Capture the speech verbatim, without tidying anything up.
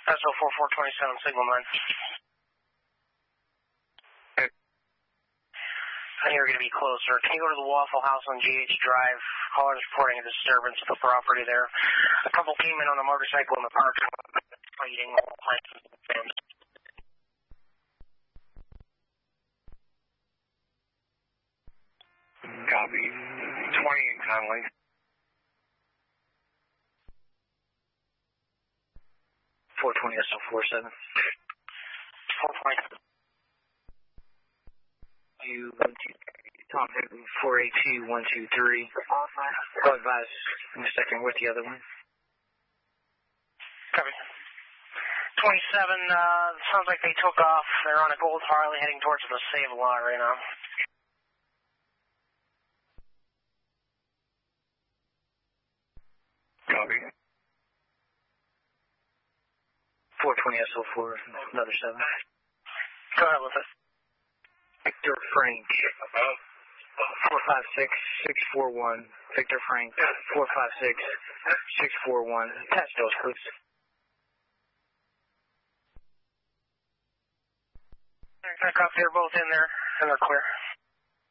S O four four twenty-seven, signal nine. Okay. I think we're going to be closer. Can you go to the Waffle House on G H Drive? Callers reporting a disturbance of the property there. A couple came in on a motorcycle in the park, fighting all kinds of things. Copy. twenty in Conley. four twenty S O four seven. four twenty. You one two Tom Hickory four eight two one two three. I'll advise in a second with the other one. Copy. twenty-seven, uh, sounds like they took off. They're on a gold Harley heading towards the Save-A-Lot right now. Copy. four twenty S O four, another seven. Go ahead with it. Victor Frank. four five six six four one. Victor Frank. four five six six four one. Attach those, please. Back up, they're both in there, and they're clear.